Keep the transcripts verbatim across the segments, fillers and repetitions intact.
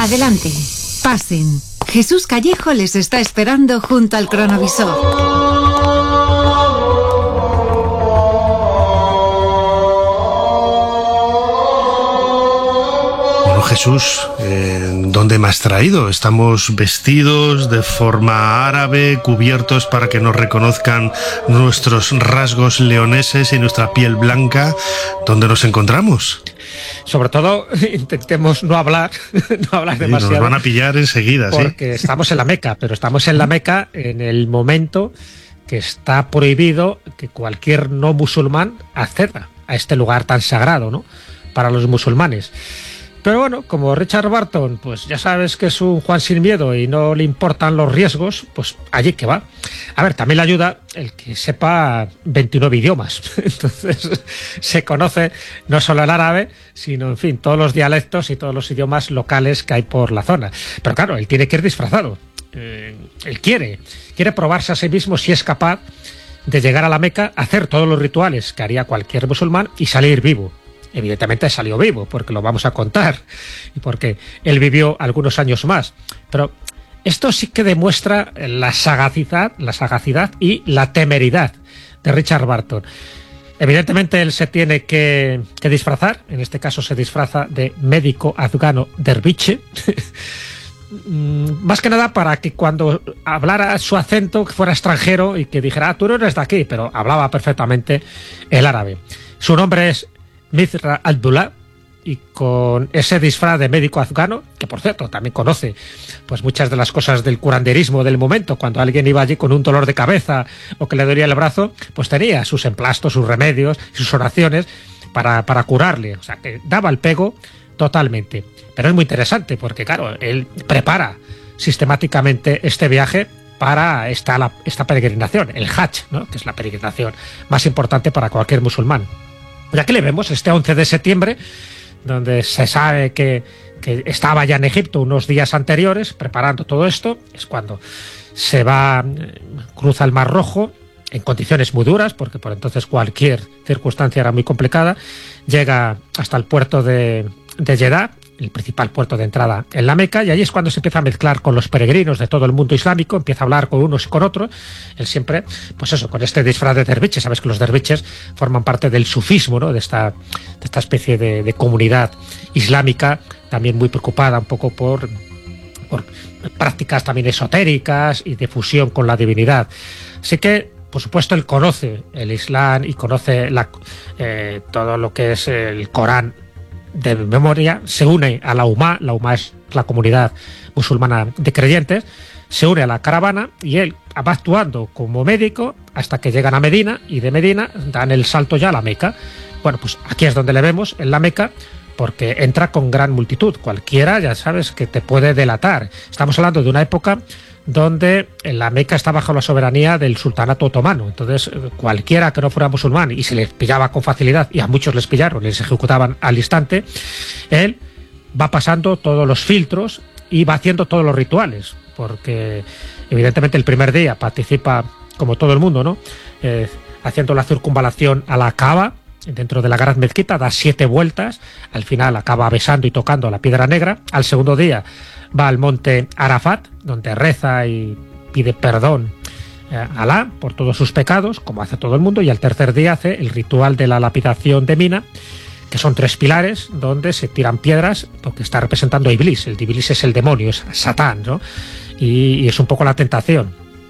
Adelante, pasen. Jesús Callejo les está esperando junto al cronovisor. Jesús, eh, ¿dónde me has traído? Estamos vestidos de forma árabe, cubiertos para que nos reconozcan nuestros rasgos leoneses y nuestra piel blanca. ¿Dónde nos encontramos? Sobre todo, intentemos no hablar, no hablar demasiado. Sí, nos van a pillar enseguida, porque ¿sí? Porque estamos en la Meca, pero estamos en la Meca en el momento que está prohibido que cualquier no musulmán acceda a este lugar tan sagrado, ¿no?, para los musulmanes. Pero bueno, como Richard Burton, pues ya sabes que es un Juan sin miedo y no le importan los riesgos, pues allí que va. A ver, también le ayuda el que sepa veintinueve idiomas. Entonces se conoce no solo el árabe, sino, en fin, todos los dialectos y todos los idiomas locales que hay por la zona. Pero claro, él tiene que ir disfrazado. Eh, él quiere, quiere probarse a sí mismo si es capaz de llegar a la Meca, hacer todos los rituales que haría cualquier musulmán y salir vivo. Evidentemente salió vivo, porque lo vamos a contar, y porque él vivió algunos años más. Pero esto sí que demuestra la sagacidad, la sagacidad y la temeridad de Richard Burton. Evidentemente él se tiene que, que disfrazar, en este caso se disfraza de médico afgano derviche, más que nada para que cuando hablara su acento que fuera extranjero y que dijera, ah, tú no eres de aquí, pero hablaba perfectamente el árabe. Su nombre es Mirza Abdullah, y con ese disfraz de médico afgano, que por cierto también conoce pues muchas de las cosas del curanderismo del momento, cuando alguien iba allí con un dolor de cabeza o que le dolía el brazo, pues tenía sus emplastos, sus remedios, sus oraciones para, para curarle, o sea que daba el pego totalmente. Pero es muy interesante porque claro, él prepara sistemáticamente este viaje para esta, esta peregrinación, el Hajj, ¿no?, que es la peregrinación más importante para cualquier musulmán. Y aquí le vemos este once de septiembre, donde se sabe que, que estaba ya en Egipto unos días anteriores preparando todo esto. Es cuando se va, cruza el Mar Rojo en condiciones muy duras, porque por entonces cualquier circunstancia era muy complicada, llega hasta el puerto de, de Jeddah, el principal puerto de entrada en la Meca, y allí es cuando se empieza a mezclar con los peregrinos de todo el mundo islámico, empieza a hablar con unos y con otros, él siempre, pues eso, con este disfraz de derviche. Sabes que los derviches forman parte del sufismo, ¿no?, de esta, de esta especie de, de comunidad islámica, también muy preocupada un poco por, por prácticas también esotéricas y de fusión con la divinidad. Así que, por supuesto, él conoce el Islam y conoce la, eh, todo lo que es el Corán de memoria, se une a la UMA, la UMA es la comunidad musulmana de creyentes, se une a la caravana y él va actuando como médico hasta que llegan a Medina, y de Medina dan el salto ya a la Meca. Bueno, pues aquí es donde le vemos, en la Meca, porque entra con gran multitud. Cualquiera, ya sabes, que te puede delatar. Estamos hablando de una época donde la Meca está bajo la soberanía del sultanato otomano. Entonces, cualquiera que no fuera musulmán y se les pillaba con facilidad, y a muchos les pillaron y les ejecutaban al instante, él va pasando todos los filtros y va haciendo todos los rituales, porque evidentemente el primer día participa, como todo el mundo, ¿no?, eh, haciendo la circunvalación a la Kaaba, dentro de la gran mezquita, da siete vueltas, al final acaba besando y tocando la piedra negra. Al segundo día va al monte Arafat, donde reza y pide perdón eh, a Alá por todos sus pecados, como hace todo el mundo, y al tercer día hace el ritual de la lapidación de Mina, que son tres pilares donde se tiran piedras, porque está representando a Iblis. El Iblis es el demonio, es Satán, ¿no?, y, y es un poco la tentación.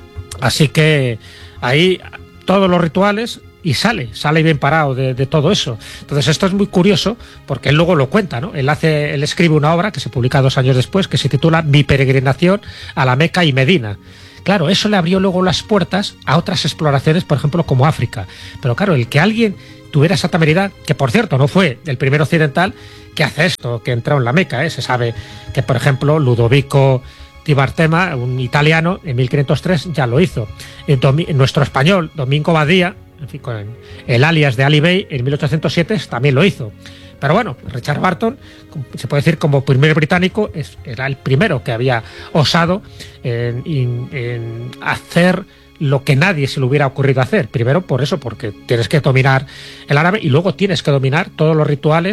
Así que ahí todos los rituales, y sale, sale bien parado de, de todo eso. Entonces esto es muy curioso, porque él luego lo cuenta, ¿no? Él, hace, él escribe una obra que se publica dos años después, que se titula Mi peregrinación a la Meca y Medina. Claro, eso le abrió luego las puertas a otras exploraciones, por ejemplo, como África. Pero claro, el que alguien tuviera esa temeridad, que por cierto no fue el primer occidental que hace esto, que entró en la Meca, ¿eh? Se sabe que, por ejemplo, Ludovico Di Bartema, un italiano, en mil quinientos tres ya lo hizo. En nuestro español, Domingo Badía, en fin, con el alias de Ali Bey, en mil ochocientos siete también lo hizo. Pero bueno, Richard Burton, se puede decir como primer británico, es, era el primero que había osado en, en, en hacer lo que nadie se le hubiera ocurrido hacer. Primero por eso, porque tienes que dominar el árabe, y luego tienes que dominar todos los rituales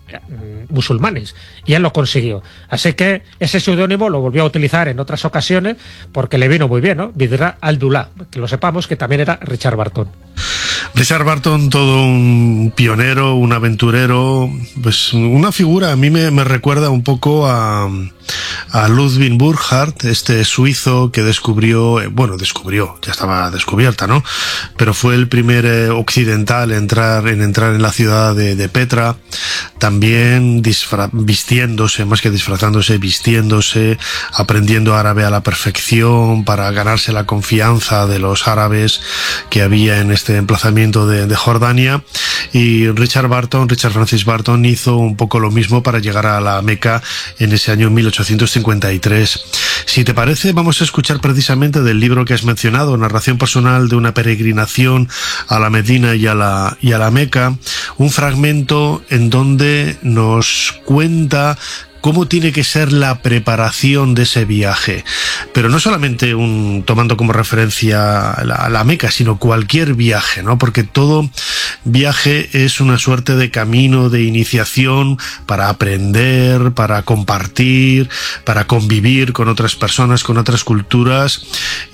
musulmanes, y él lo consiguió. Así que ese seudónimo lo volvió a utilizar en otras ocasiones porque le vino muy bien, ¿no? Vidra Al-Dula, que lo sepamos que también era Richard Burton. Richard Burton, todo un pionero, un aventurero, pues una figura, a mí me, me recuerda un poco a, a Ludwig Burckhardt, este suizo que descubrió, bueno, descubrió, ya estaba descubierta, ¿no? Pero fue el primer eh, occidental en entrar, en entrar en la ciudad de, de Petra, también disfra, vistiéndose, más que disfrazándose, vistiéndose, aprendiendo árabe a la perfección para ganarse la confianza de los árabes que había en este emplazamiento de, de Jordania. Y Richard Burton, Richard Francis Burton hizo un poco lo mismo para llegar a la Meca en ese año mil ochocientos cincuenta y tres. Si te parece, vamos a escuchar precisamente del libro que has mencionado, Narración personal de una peregrinación a la Medina y a la, y a la Meca, un fragmento en donde nos cuenta cómo tiene que ser la preparación de ese viaje. Pero no solamente un, tomando como referencia la, la Meca, sino cualquier viaje, ¿no? Porque todo viaje es una suerte de camino de iniciación para aprender, para compartir, para convivir con otras personas, con otras culturas.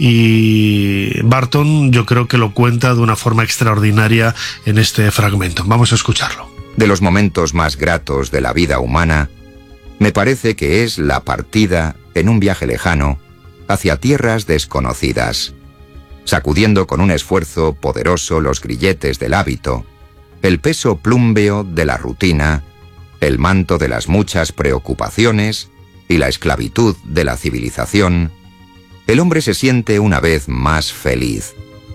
Y Burton, yo creo que lo cuenta de una forma extraordinaria en este fragmento. Vamos a escucharlo. De los momentos más gratos de la vida humana, me parece que es la partida en un viaje lejano hacia tierras desconocidas, sacudiendo con un esfuerzo poderoso los grilletes del hábito, el peso plúmbeo de la rutina, el manto de las muchas preocupaciones y la esclavitud de la civilización. El hombre se siente una vez más feliz.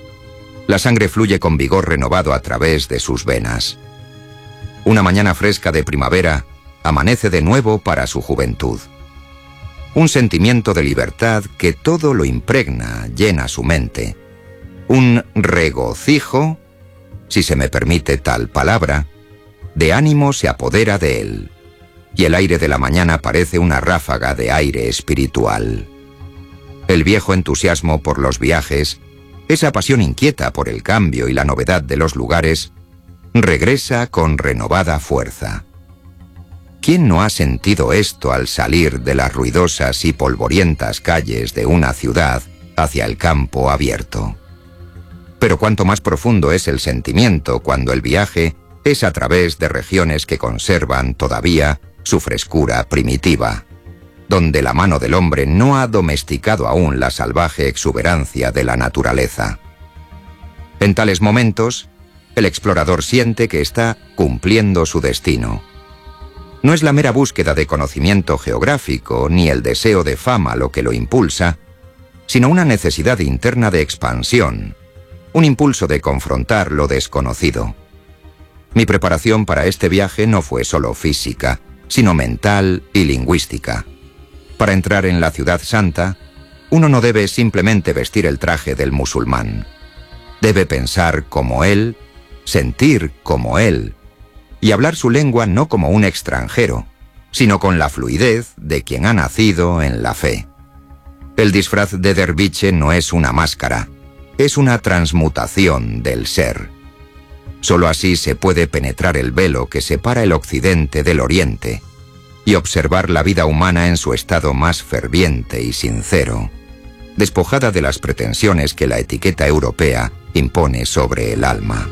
La sangre fluye con vigor renovado a través de sus venas. Una mañana fresca de primavera amanece de nuevo para su juventud. Un sentimiento de libertad que todo lo impregna, llena su mente. Un regocijo, si se me permite tal palabra, de ánimo se apodera de él, y el aire de la mañana parece una ráfaga de aire espiritual. El viejo entusiasmo por los viajes, esa pasión inquieta por el cambio y la novedad de los lugares, regresa con renovada fuerza. ¿Quién no ha sentido esto al salir de las ruidosas y polvorientas calles de una ciudad hacia el campo abierto? Pero cuánto más profundo es el sentimiento cuando el viaje es a través de regiones que conservan todavía su frescura primitiva, donde la mano del hombre no ha domesticado aún la salvaje exuberancia de la naturaleza. En tales momentos, el explorador siente que está cumpliendo su destino. No es la mera búsqueda de conocimiento geográfico ni el deseo de fama lo que lo impulsa, sino una necesidad interna de expansión, un impulso de confrontar lo desconocido. Mi preparación para este viaje no fue solo física, sino mental y lingüística. Para entrar en la Ciudad Santa, uno no debe simplemente vestir el traje del musulmán. Debe pensar como él, sentir como él, y hablar su lengua no como un extranjero, sino con la fluidez de quien ha nacido en la fe. El disfraz de derviche no es una máscara, es una transmutación del ser. Solo así se puede penetrar el velo que separa el occidente del oriente y observar la vida humana en su estado más ferviente y sincero, despojada de las pretensiones que la etiqueta europea impone sobre el alma.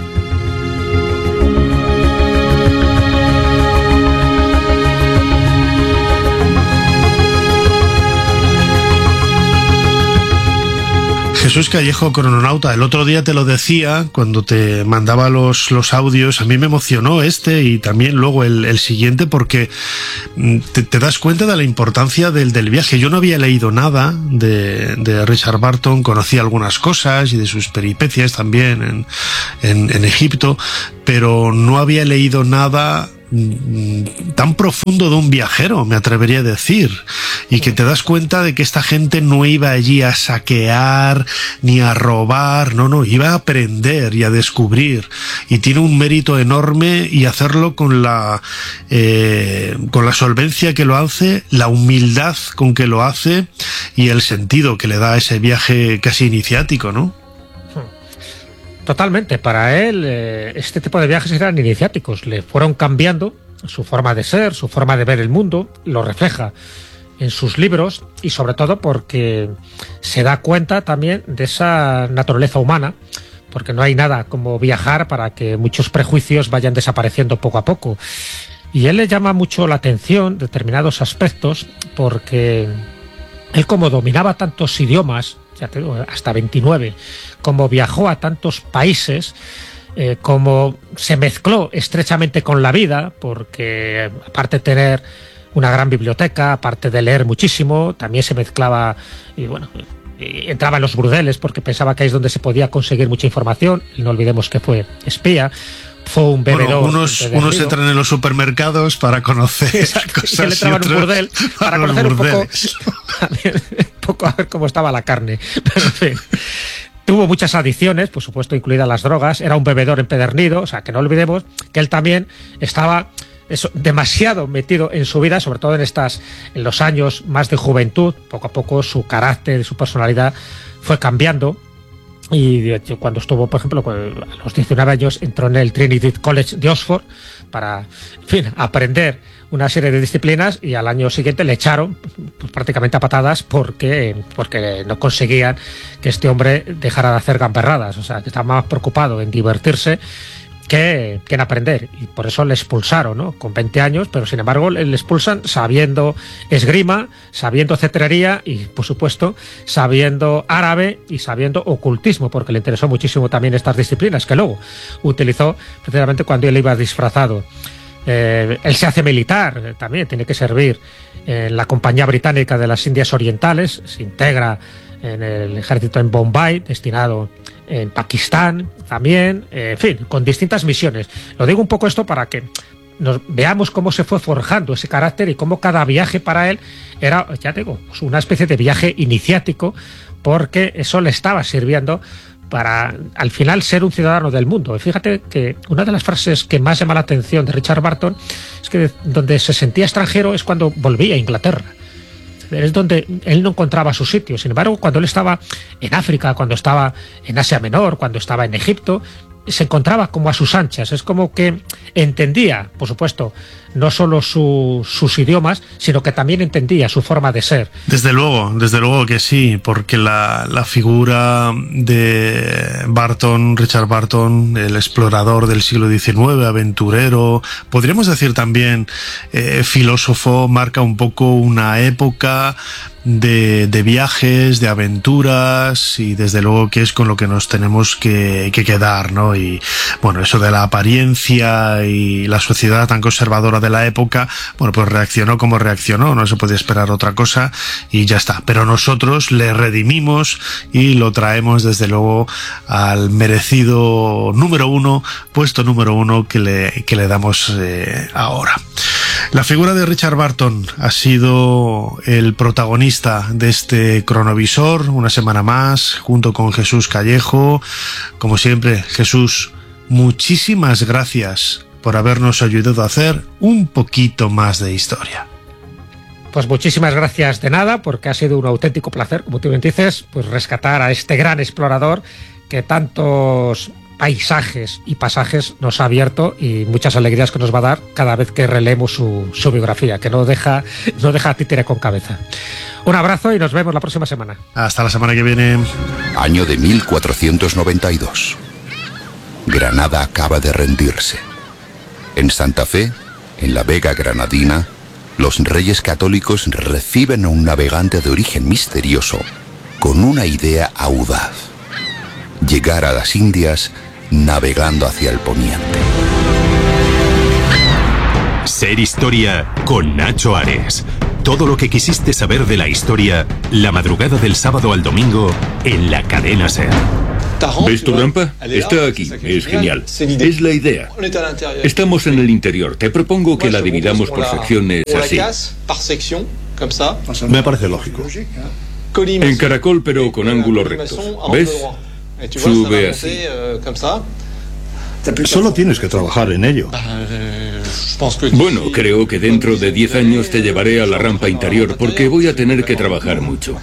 Jesús Callejo, crononauta, el otro día te lo decía cuando te mandaba los, los audios, a mí me emocionó este y también luego el, el siguiente porque te, te das cuenta de la importancia del, del viaje. Yo no había leído nada de, de Richard Burton, conocía algunas cosas y de sus peripecias también en, en, en Egipto, pero no había leído nada tan profundo de un viajero, me atrevería a decir, y que te das cuenta de que esta gente no iba allí a saquear ni a robar, no, no, iba a aprender y a descubrir, y tiene un mérito enorme, y hacerlo con la eh, con la solvencia que lo hace, la humildad con que lo hace y el sentido que le da a ese viaje casi iniciático, ¿no? Totalmente, para él eh, este tipo de viajes eran iniciáticos, le fueron cambiando su forma de ser, su forma de ver el mundo, lo refleja en sus libros y sobre todo porque se da cuenta también de esa naturaleza humana, porque no hay nada como viajar para que muchos prejuicios vayan desapareciendo poco a poco. Y él le llama mucho la atención determinados aspectos porque él, como dominaba tantos idiomas, ya te digo, hasta veintinueve, como viajó a tantos países, eh, como se mezcló estrechamente con la vida, porque aparte de tener una gran biblioteca, aparte de leer muchísimo, también se mezclaba y bueno, y entraba en los burdeles porque pensaba que ahí es donde se podía conseguir mucha información. Y no olvidemos que fue espía, fue un bebedor. Bueno, unos, unos entran en los supermercados para conocer Exacto, cosas y él entraba en un burdel para, para conocer un poco, un poco a ver cómo estaba la carne. Pero en fin, tuvo muchas adicciones, por supuesto, incluidas las drogas. Era un bebedor empedernido, o sea, que no olvidemos que él también estaba eso, demasiado metido en su vida, sobre todo en estas, en los años más de juventud. Poco a poco su carácter y su personalidad fue cambiando. Y cuando estuvo, por ejemplo, a los diecinueve años, entró en el Trinity College de Oxford para, en fin, aprender una serie de disciplinas, y al año siguiente le echaron pues, prácticamente a patadas porque, porque no conseguían que este hombre dejara de hacer gamberradas. O sea, que estaba más preocupado en divertirse Que, que en aprender, y por eso le expulsaron, ¿no? Con veinte años, pero sin embargo le expulsan sabiendo esgrima, sabiendo cetrería y, por supuesto, sabiendo árabe y sabiendo ocultismo, porque le interesó muchísimo también estas disciplinas que luego utilizó precisamente cuando él iba disfrazado. Eh, él se hace militar, también tiene que servir en la Compañía Británica de las Indias Orientales, se integra en el ejército en Bombay, destinado en Pakistán también, eh, en fin, con distintas misiones. Lo digo un poco esto para que nos veamos cómo se fue forjando ese carácter y cómo cada viaje para él era, ya digo, pues una especie de viaje iniciático, porque eso le estaba sirviendo para, al final, ser un ciudadano del mundo. Y fíjate que una de las frases que más llama la atención de Richard Burton es que donde se sentía extranjero es cuando volvía a Inglaterra. Es donde él no encontraba su sitio. Sin embargo, cuando él estaba en África, cuando estaba en Asia Menor, cuando estaba en Egipto, se encontraba como a sus anchas. Es como que entendía, por supuesto, no solo su, sus idiomas, sino que también entendía su forma de ser. Desde luego, desde luego que sí, porque la, la figura de Burton, Richard Burton, el explorador del siglo diecinueve, aventurero, podríamos decir también eh, filósofo, marca un poco una época de, de viajes, de aventuras, y desde luego que es con lo que nos tenemos que, que quedar, ¿no? Y bueno, eso de la apariencia y la sociedad tan conservadora de la época, bueno, pues reaccionó como reaccionó, no se podía esperar otra cosa y ya está. Pero nosotros le redimimos y lo traemos desde luego al merecido número uno, puesto número uno que le, que le damos eh, ahora. La figura de Richard Burton ha sido el protagonista de este cronovisor, una semana más, junto con Jesús Callejo. Como siempre, Jesús, muchísimas gracias por habernos ayudado a hacer un poquito más de historia. Pues muchísimas gracias de nada, porque ha sido un auténtico placer, como tú bien dices, pues rescatar a este gran explorador que tantos paisajes y pasajes nos ha abierto, y muchas alegrías que nos va a dar cada vez que releemos su, su biografía, que no deja, no deja títere con cabeza. Un abrazo y nos vemos la próxima semana. Hasta la semana que viene. Año de mil cuatrocientos noventa y dos. Granada acaba de rendirse. En Santa Fe, en la Vega Granadina, los reyes católicos reciben a un navegante de origen misterioso con una idea audaz: llegar a las Indias navegando hacia el poniente. Ser Historia con Nacho Ares. Todo lo que quisiste saber de la historia, la madrugada del sábado al domingo, en la cadena SER. ¿Ves tu rampa? Está aquí, es genial. Es la idea. Estamos en el interior. Te propongo que la dividamos por secciones así. Me parece lógico. En caracol, pero con ángulos rectos. ¿Ves? Sube así. Solo tienes que trabajar en ello. Bueno, creo que dentro de diez años te llevaré a la rampa interior porque voy a tener que trabajar mucho.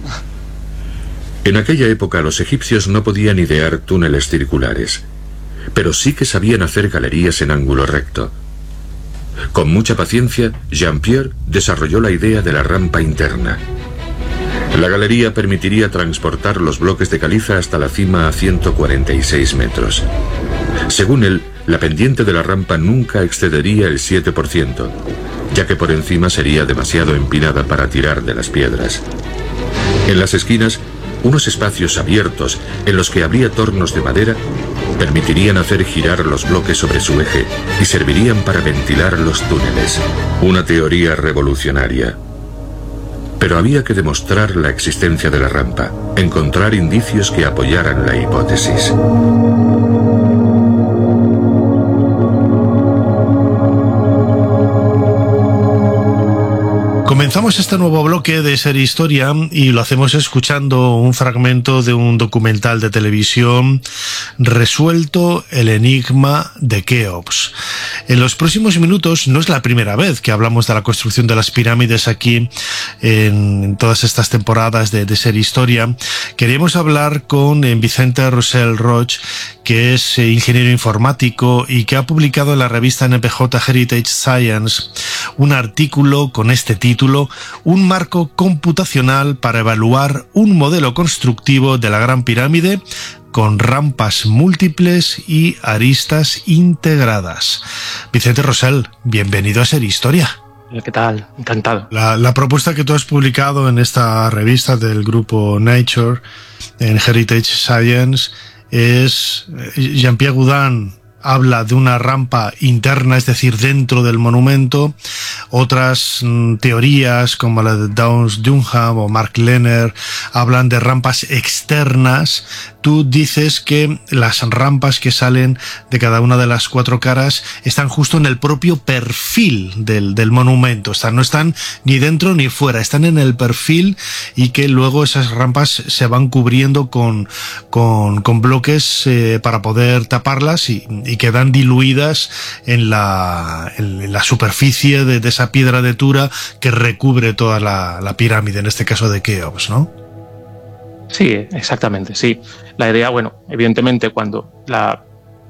En aquella época los egipcios no podían idear túneles circulares, pero sí que sabían hacer galerías en ángulo recto. Con mucha paciencia, Jean-Pierre desarrolló la idea de la rampa interna. La galería permitiría transportar los bloques de caliza hasta la cima a ciento cuarenta y seis metros. Según él, la pendiente de la rampa nunca excedería el siete por ciento, ya que por encima sería demasiado empinada para tirar de las piedras. En las esquinas, unos espacios abiertos en los que habría tornos de madera permitirían hacer girar los bloques sobre su eje y servirían para ventilar los túneles. Una teoría revolucionaria. Pero había que demostrar la existencia de la rampa, encontrar indicios que apoyaran la hipótesis. Comenzamos este nuevo bloque de Ser Historia y lo hacemos escuchando un fragmento de un documental de televisión, Resuelto el enigma de Keops. En los próximos minutos no es la primera vez que hablamos de la construcción de las pirámides aquí en, en todas estas temporadas de, de Ser Historia. Queríamos hablar con Vicente Rossell Roig, que es ingeniero informático y que ha publicado en la revista N P J Heritage Science un artículo con este título: Un marco computacional para evaluar un modelo constructivo de la Gran Pirámide con rampas múltiples y aristas integradas. Vicente Rossell, bienvenido a Ser Historia. ¿Qué tal? Encantado. La, la propuesta que tú has publicado en esta revista del grupo Nature, en Heritage Science, es Jean-Pierre Gaudin habla de una rampa interna, es decir, dentro del monumento. Otras mm, teorías, como la de Downes Dunham o Mark Lehner, hablan de rampas externas. Tú dices que las rampas que salen de cada una de las cuatro caras están justo en el propio perfil del, del monumento. O sea, no están ni dentro ni fuera, están en el perfil, y que luego esas rampas se van cubriendo con, con, con bloques eh, para poder taparlas y, y quedan diluidas en la, en la superficie de, de esa piedra de Tura que recubre toda la, la pirámide, en este caso de Keops, ¿no? Sí, exactamente, sí. La idea, bueno, evidentemente cuando la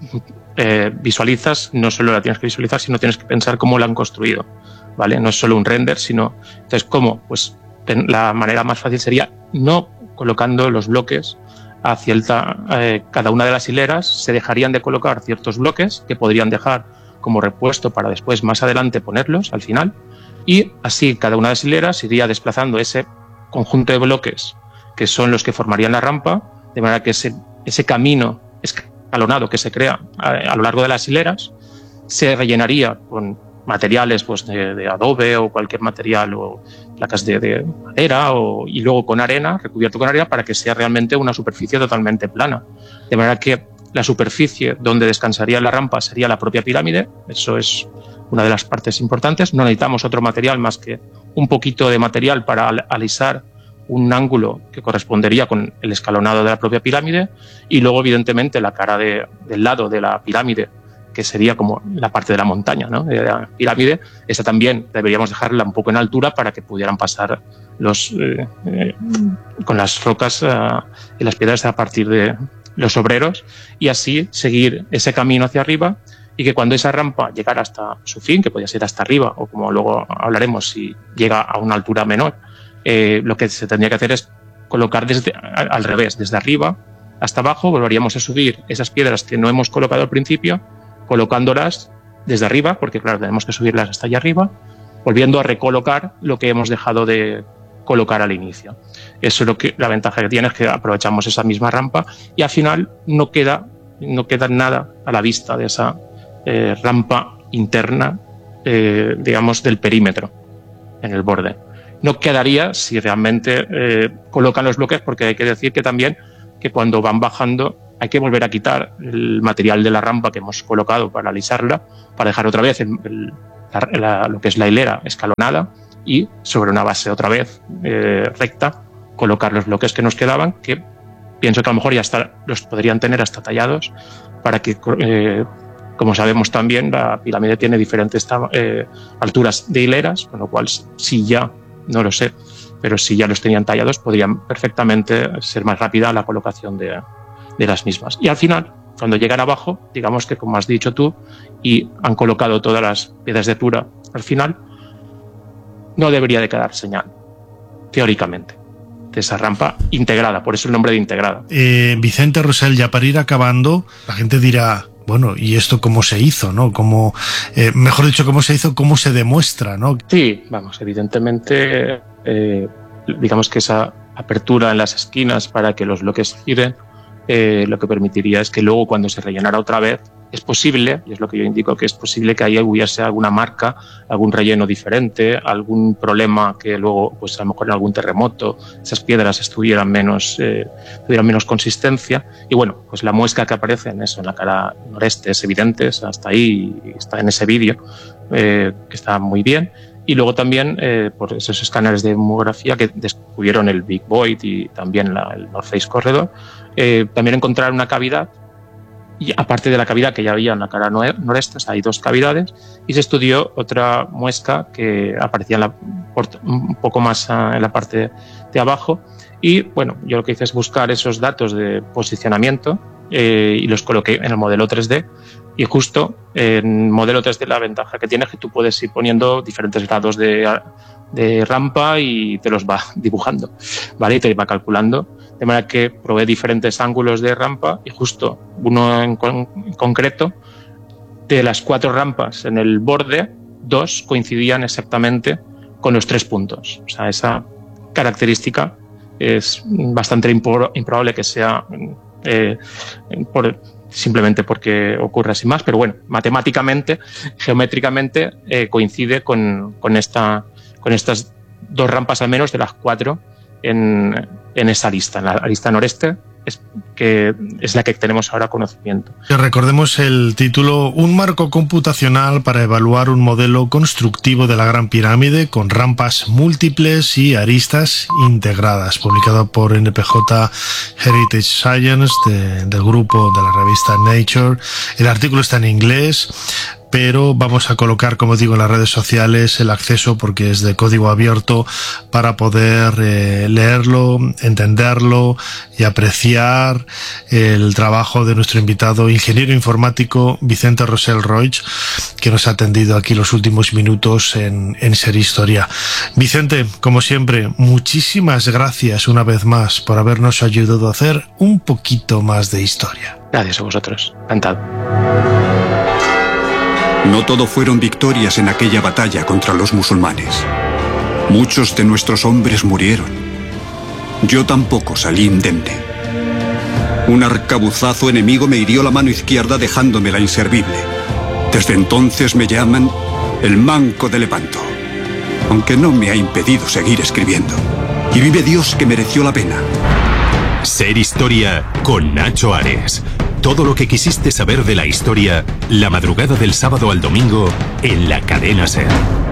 eh, visualizas, no solo la tienes que visualizar, sino tienes que pensar cómo la han construido, ¿vale? No es solo un render, sino... Entonces, ¿cómo? Pues la manera más fácil sería no colocando los bloques hacia el ta eh, cada una de las hileras. Se dejarían de colocar ciertos bloques que podrían dejar como repuesto para después, más adelante, ponerlos al final, y así cada una de las hileras iría desplazando ese conjunto de bloques que son los que formarían la rampa, de manera que ese, ese camino escalonado que se crea a, a lo largo de las hileras se rellenaría con materiales pues, de, de adobe o cualquier material, o placas de, de madera, o, y luego con arena, recubierto con arena, para que sea realmente una superficie totalmente plana. De manera que la superficie donde descansaría la rampa sería la propia pirámide. Eso es una de las partes importantes. No necesitamos otro material más que un poquito de material para al alisar un ángulo que correspondería con el escalonado de la propia pirámide, y luego evidentemente la cara de, del lado de la pirámide, que sería como la parte de la montaña, ¿no?, de la pirámide. Esa también deberíamos dejarla un poco en altura para que pudieran pasar los eh, eh, con las rocas eh, y las piedras a partir de los obreros, y así seguir ese camino hacia arriba, y que cuando esa rampa llegara hasta su fin, que podría ser hasta arriba, o como luego hablaremos, si llega a una altura menor, Eh, lo que se tendría que hacer es colocar desde, al revés, desde arriba hasta abajo. Volveríamos a subir esas piedras que no hemos colocado al principio, colocándolas desde arriba, porque claro, tenemos que subirlas hasta allá arriba, volviendo a recolocar lo que hemos dejado de colocar al inicio. Eso es lo que, la ventaja que tiene, es que aprovechamos esa misma rampa y al final no queda, no queda nada a la vista de esa eh, rampa interna, eh, digamos, del perímetro en el borde. No quedaría si realmente eh, colocan los bloques, porque hay que decir que también que cuando van bajando hay que volver a quitar el material de la rampa que hemos colocado para alisarla, para dejar otra vez el, el, la, la, lo que es la hilera escalonada, y sobre una base otra vez eh, recta colocar los bloques que nos quedaban, que pienso que a lo mejor ya hasta, los podrían tener hasta tallados, para que, eh, como sabemos también, la pirámide tiene diferentes eh, alturas de hileras, con lo cual si ya, no lo sé, pero si ya los tenían tallados, podrían perfectamente ser más rápida la colocación de, de las mismas. Y al final, cuando llegan abajo, digamos que como has dicho tú, y han colocado todas las piedras de pura al final, no debería de quedar señal, teóricamente, de esa rampa integrada, por eso el nombre de integrada. Eh, Vicente Rosell, ya para ir acabando, la gente dirá, bueno, ¿y esto cómo se hizo, no? ¿Cómo, eh, mejor dicho, cómo se hizo, cómo se demuestra, no? Sí, vamos, evidentemente, eh, digamos que esa apertura en las esquinas para que los bloques giren, eh, lo que permitiría es que luego cuando se rellenara otra vez, es posible, y es lo que yo indico, que es posible que ahí hubiese alguna marca, algún relleno diferente, algún problema que luego, pues a lo mejor en algún terremoto, esas piedras estuvieran menos, eh, tuvieran menos consistencia. Y bueno, pues la muesca que aparece en eso, en la cara noreste, es evidente, es hasta ahí, está en ese vídeo, eh, que está muy bien. Y luego también, eh, por esos escáneres de homografía que descubrieron el Big Void y también la, el North Face Corridor, eh, también encontraron una cavidad. Y aparte de la cavidad que ya había en la cara noreste, hay dos cavidades, y se estudió otra muesca que aparecía en la, un poco más en la parte de abajo. Y bueno, yo lo que hice es buscar esos datos de posicionamiento eh, y los coloqué en el modelo tres D. Y justo en modelo tres D la ventaja que tiene es que tú puedes ir poniendo diferentes grados de, de rampa y te los va dibujando, ¿vale? Y te va calculando. De manera que probé diferentes ángulos de rampa y justo uno en, con, en concreto, de las cuatro rampas en el borde, dos coincidían exactamente con los tres puntos. O sea, esa característica es bastante impro, improbable que sea eh, por, simplemente porque ocurre así más, pero bueno, matemáticamente, geométricamente eh, coincide con, con, esta, con estas dos rampas al menos de las cuatro en, en esa lista, en la lista noreste, es, que es la que tenemos ahora conocimiento. Recordemos el título: Un marco computacional para evaluar un modelo constructivo de la Gran Pirámide con rampas múltiples y aristas integradas, publicado por N P J Heritage Science de, del grupo de la revista Nature. El artículo está en inglés, pero vamos a colocar, como digo, en las redes sociales el acceso, porque es de código abierto, para poder eh, leerlo, entenderlo y apreciar el trabajo de nuestro invitado, ingeniero informático Vicente Rosell Roig, que nos ha atendido aquí los últimos minutos en, en Ser Historia. Vicente, como siempre, muchísimas gracias una vez más por habernos ayudado a hacer un poquito más de historia. Gracias a vosotros, encantado. No todo fueron victorias en aquella batalla contra los musulmanes. Muchos de nuestros hombres murieron. Yo tampoco salí indemne. Un arcabuzazo enemigo me hirió la mano izquierda dejándomela inservible. Desde entonces me llaman el Manco de Lepanto, aunque no me ha impedido seguir escribiendo. Y vive Dios que mereció la pena. Ser Historia con Nacho Ares. Todo lo que quisiste saber de la historia, la madrugada del sábado al domingo en la cadena SER.